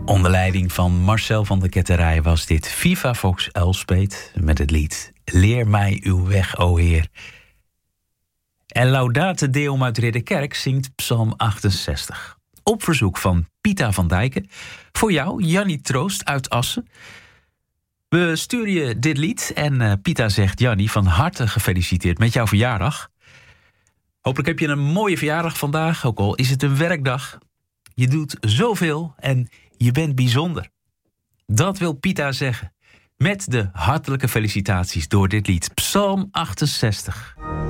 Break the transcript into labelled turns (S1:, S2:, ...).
S1: Onder leiding van Marcel van der Ketterij was dit Viva Vox Elspet met het lied Leer mij uw weg, o Heer. En Laudate Deum uit Ridderkerk zingt Psalm 68. Op verzoek van Pita van Dijken. Voor jou, Jannie Troost uit Assen. We sturen je dit lied en Pita zegt: Jannie, van harte gefeliciteerd met jouw verjaardag. Hopelijk heb je een mooie verjaardag vandaag, ook al is het een werkdag. Je doet zoveel en je bent bijzonder. Dat wil Pita zeggen. Met de hartelijke felicitaties door dit lied. Psalm 68.